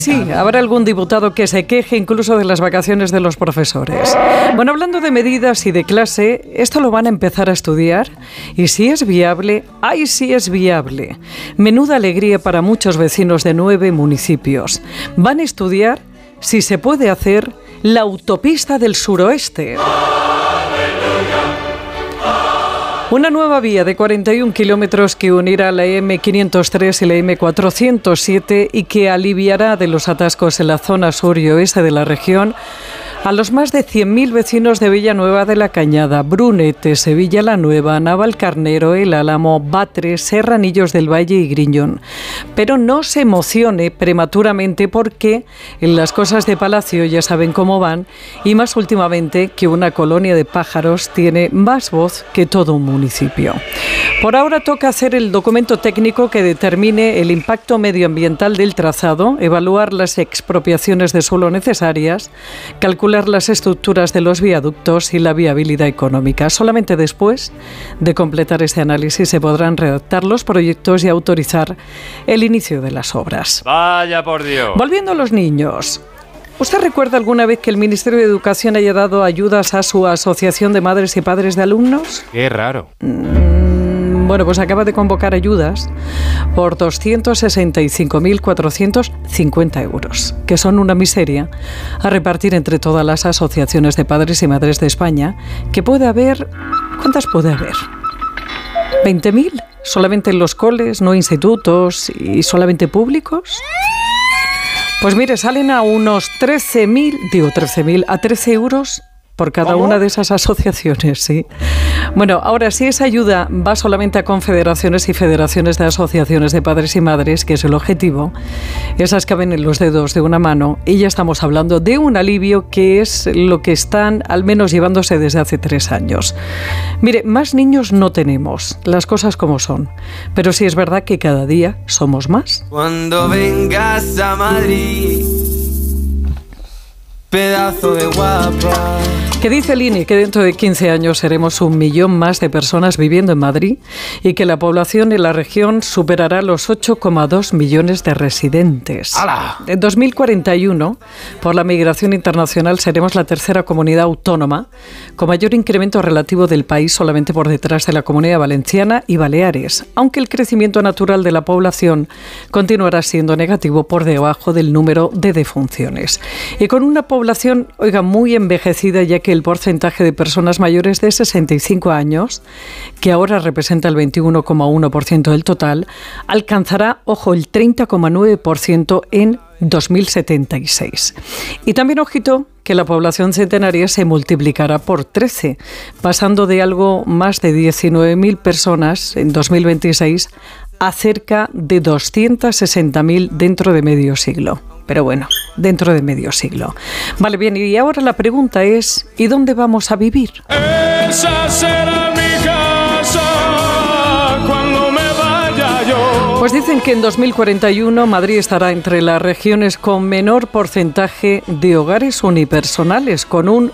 Sí, habrá algún diputado que se queje incluso de las vacaciones de los profesores. Bueno, hablando de medidas y de clase, esto lo van a empezar a estudiar y si es viable, ¡ay, sí es viable! Menuda alegría para muchos vecinos de 9 municipios. Van a estudiar si se puede hacer la autopista del suroeste. Una nueva vía de 41 kilómetros que unirá la M503 y la M407 y que aliviará de los atascos en la zona sur y oeste de la región a los más de 100.000 vecinos de Villanueva de la Cañada, Brunete, Sevilla la Nueva, Navalcarnero, El Álamo, Batres, Serranillos del Valle y Griñón. Pero no se emocione prematuramente porque en las cosas de Palacio ya saben cómo van y más últimamente que una colonia de pájaros tiene más voz que todo un municipio. Por ahora toca hacer el documento técnico que determine el impacto medioambiental del trazado, evaluar las expropiaciones de suelo necesarias, calcular las estructuras de los viaductos y la viabilidad económica. Solamente después de completar este análisis se podrán redactar los proyectos y autorizar el inicio de las obras. Vaya por Dios. Volviendo a los niños. ¿Usted recuerda alguna vez que el Ministerio de Educación haya dado ayudas a su asociación de madres y padres de alumnos? Qué raro. Bueno, pues acaba de convocar ayudas por 265.450 euros, que son una miseria, a repartir entre todas las asociaciones de padres y madres de España, que puede haber... ¿Cuántas puede haber? ¿20.000? ¿Solamente en los coles, no institutos y solamente públicos? Pues mire, salen a unos 13.000, a 13 euros por cada una de esas asociaciones, sí. Bueno, ahora si esa ayuda va solamente a confederaciones y federaciones de asociaciones de padres y madres, que es el objetivo, esas caben en los dedos de una mano y ya estamos hablando de un alivio que es lo que están al menos llevándose desde hace 3 años. Mire, más niños no tenemos, las cosas como son, pero sí es verdad que cada día somos más. Cuando vengas a Madrid, pedazo de guapa. Que dice el INE que dentro de 15 años seremos 1 millón más de personas viviendo en Madrid y que la población en la región superará los 8,2 millones de residentes. ¡Hala! En 2041, por la migración internacional, seremos la tercera comunidad autónoma con mayor incremento relativo del país, solamente por detrás de la Comunidad Valenciana y Baleares, aunque el crecimiento natural de la población continuará siendo negativo por debajo del número de defunciones. Y con una población, muy envejecida, ya que el porcentaje de personas mayores de 65 años, que ahora representa el 21,1% del total, alcanzará, el 30,9% en 2076. Y también, ojito, que la población centenaria se multiplicará por 13, pasando de algo más de 19.000 personas en 2026 a cerca de 260.000 dentro de medio siglo. Pero bueno, dentro de medio siglo. Vale, bien, y ahora la pregunta es, ¿y dónde vamos a vivir? Esa será mi casa cuando me vaya yo. Pues dicen que en 2041 Madrid estará entre las regiones con menor porcentaje de hogares unipersonales, con un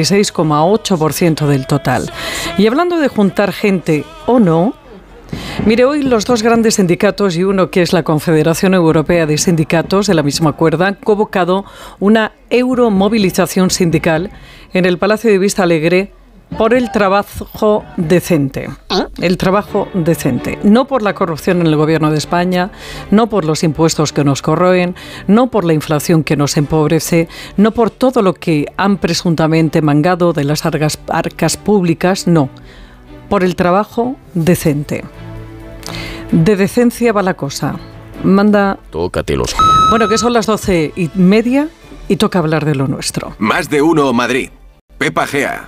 26,8% del total. Y hablando de juntar gente o no, mire, hoy los 2 grandes sindicatos y uno que es la Confederación Europea de Sindicatos de la misma cuerda han convocado una euromovilización sindical en el Palacio de Vista Alegre por el trabajo decente. El trabajo decente. No por la corrupción en el gobierno de España, no por los impuestos que nos corroen, no por la inflación que nos empobrece, no por todo lo que han presuntamente mangado de las arcas públicas, no. Por el trabajo decente. De decencia va la cosa. Manda... Tócatelos. Bueno, que son las 12:30 y toca hablar de lo nuestro. Más de uno Madrid. Pepa Gea.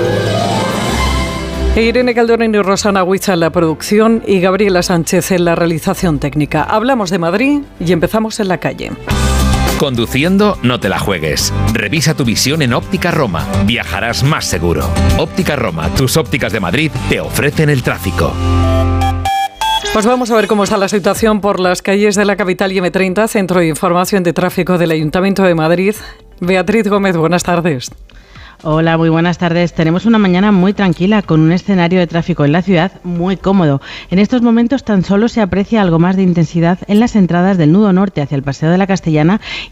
Irene Calderón y Rosana Huiza en la producción y Gabriela Sánchez en la realización técnica. Hablamos de Madrid y empezamos en la calle. Conduciendo, no te la juegues. Revisa tu visión en Óptica Roma. Viajarás más seguro. Óptica Roma, tus ópticas de Madrid, te ofrecen el tráfico. Pues vamos a ver cómo está la situación por las calles de la capital y M30, Centro de Información de Tráfico del Ayuntamiento de Madrid. Beatriz Gómez, buenas tardes. Hola, muy buenas tardes. Tenemos una mañana muy tranquila con un escenario de tráfico en la ciudad muy cómodo. En estos momentos tan solo se aprecia algo más de intensidad en las entradas del nudo norte hacia el Paseo de la Castellana